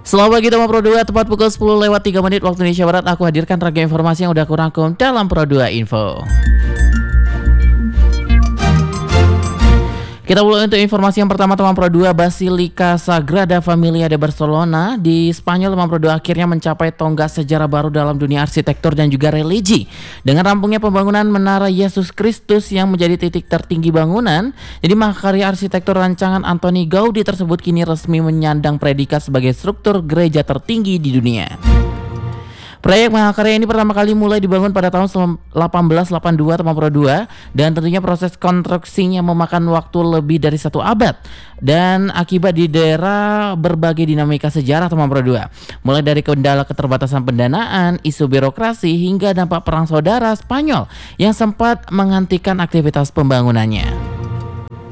Selamat pagi teman Pro 2, tepat pukul 10:03 waktu Indonesia Barat. Aku hadirkan ragam informasi yang udah aku rangkum dalam Pro 2 Info. Kita mulai untuk informasi yang pertama teman Pro 2. Basilika Sagrada Familia de Barcelona di Spanyol teman Pro 2 akhirnya mencapai tonggak sejarah baru dalam dunia arsitektur dan juga religi dengan rampungnya pembangunan Menara Yesus Kristus yang menjadi titik tertinggi bangunan. Jadi mahakarya arsitektur rancangan Antoni Gaudi tersebut kini resmi menyandang predikat sebagai struktur gereja tertinggi di dunia. Proyek mahakarya ini pertama kali mulai dibangun pada tahun 1882 teman Pro 2, dan tentunya proses konstruksinya memakan waktu lebih dari 1 abad dan akibat didera berbagai dinamika sejarah teman Pro 2, mulai dari kendala keterbatasan pendanaan, isu birokrasi hingga dampak perang saudara Spanyol yang sempat menghentikan aktivitas pembangunannya.